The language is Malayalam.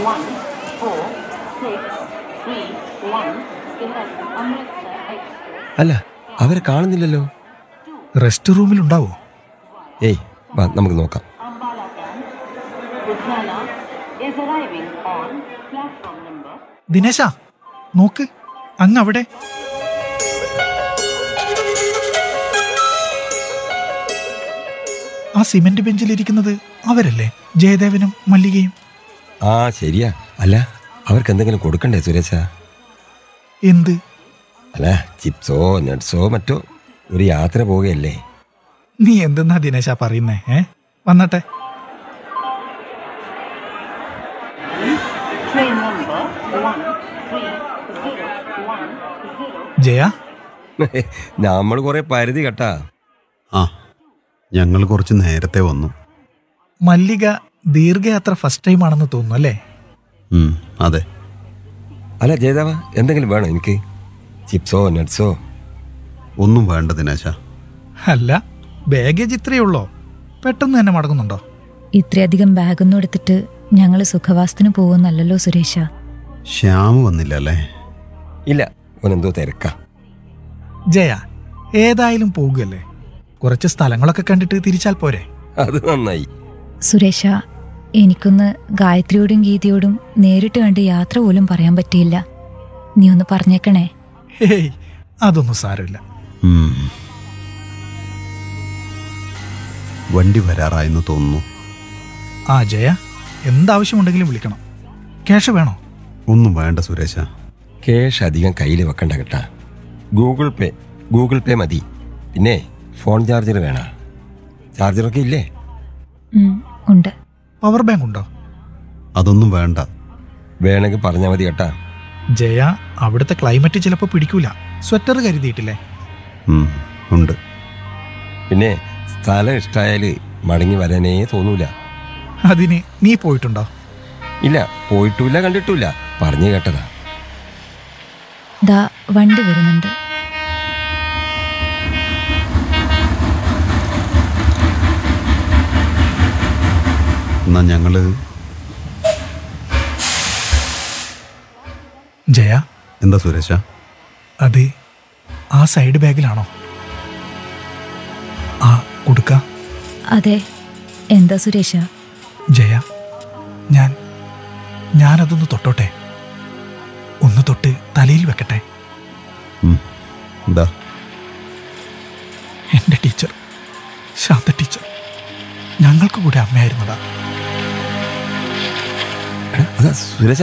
1 4 6 3 1 select Amritsar Express. അല്ല, അവരെ കാണുന്നില്ലല്ലോ. റെസ്റ്റ് റൂമിലുണ്ടാവോ? ഏയ് വാ, നമുക്ക് നോക്കാം. Ambala Camp. Ludhiana is arriving on platform number. ദിനേശ, നോക്ക്, അങ്ങ് അവിടെ. ആ സിമന്റ് ബെഞ്ചിലിരിക്കുന്നത് അവരല്ലേ? ജയദേവനും മല്ലികയും. ആ ശരിയാ. അല്ല, അവർക്ക് എന്തെങ്കിലും കൊടുക്കണ്ടേ സുരേശ? എന്ത്? അല്ല, ചിപ്സോ നട്ട്സോ മറ്റോ. ഒരു യാത്ര പോവുകയല്ലേ. നീ എന്തെന്നാ ദിനേശ പറയുന്നേ? വന്നട്ടെ. Train number 13010. ജയ, നമ്മൾ കുറെ പരിധി കേട്ടാ. ആ, ഞങ്ങൾ കുറച്ച് നേരത്തെ വന്നു. മല്ലിക ദീർഘയാത്ര ഫസ്റ്റ് ടൈം ആണെന്ന് തോന്നുന്നു അല്ലേ? അതെ. അല്ല ജയദേവ, എന്തെങ്കിലും വേണോ എനിക്ക്? ചിപ്സോ നട്ട്സോ? ഒന്നും വേണ്ട ദിനേശ. അല്ല, ബാഗേജ് ഇത്രയേ ഉള്ളോ? പെട്ടെന്ന് തന്നെ മടങ്ങുന്നുണ്ടോ? ഇത്രയധികം ബാഗൊന്നും എടുത്തിട്ട് ഞങ്ങൾ സുഖവാസത്തിന് പോകുന്നല്ലോ സുരേഷ. ശ്യാം വന്നില്ല അല്ലേ? ഇല്ല, ഓനെന്തോ തിരക്കാ. ജയ, ഏതായാലും പോകുകയല്ലേ, കുറച്ച് സ്ഥലങ്ങളൊക്കെ കണ്ടിട്ട് തിരിച്ചാൽ പോരെ? അത് നന്നായി. സുരേഷ, എനിക്കൊന്ന് ഗായത്രിയോടും ഗീതയോടും നേരിട്ട് കണ്ട് യാത്ര പോലും പറയാൻ പറ്റിയില്ല. നീ ഒന്ന് പറഞ്ഞേക്കണേ. ഹേയ്, അതൊന്നും സാരമില്ല. വണ്ടി വരാറായെന്ന് തോന്നുന്നു. ആ ജയ, എന്താവശ്യമുണ്ടെങ്കിലും വിളിക്കണം. ക്യാഷ് വേണോ? ഒന്നും വേണ്ട സുരേശ. ക്യാഷ് അധികം കയ്യിൽ വെക്കണ്ട കേട്ടാ. ഗൂഗിൾ പേ മതി. പിന്നെ ഫോൺ ചാർജർ വേണ? ചാർജറൊക്കെ ഇല്ലേ? ഉണ്ട്. പവർ ബാങ്ക് ഉണ്ടോ? അതൊന്നും വേണ്ട. വേണമെങ്കിൽ പറഞ്ഞാൽ മതി കേട്ടാ. ജയ, അവിടുത്തെ ക്ലൈമറ്റ് ചിലപ്പോൾ പിടിക്കൂല. സ്വെറ്റർ കരുതിയിട്ടില്ലേ? ഉണ്ട്. പിന്നെ സ്ഥലം ഇഷ്ടമായാൽ മടങ്ങി വരാനേ തോന്നൂല. അതിന് നീ പോയിട്ടുണ്ടോ? ഇല്ല, പോയിട്ടില്ല, കണ്ടിട്ടില്ല, പറഞ്ഞു കേട്ടതാ. ദാ വണ്ടി വരുന്നുണ്ട്. എന്നാ ഞങ്ങള്. ജയ, എന്താ സുരേശ? അത് ആ സൈഡ് ബാഗിലാണോ? ആ കൊടുക്ക. അതെ. എന്താ സുരേഷ? ജയ, ഞാനതൊന്ന് തൊട്ടോട്ടെ? ഒന്ന് തൊട്ട് തലയിൽ വെക്കട്ടെ? എന്താ? എൻ്റെ ടീച്ചർ, ശാന്ത ടീച്ചർ, ഞങ്ങൾക്ക് കൂടെ അമ്മയായിരുന്നതാ. അതാ സുരേഷ,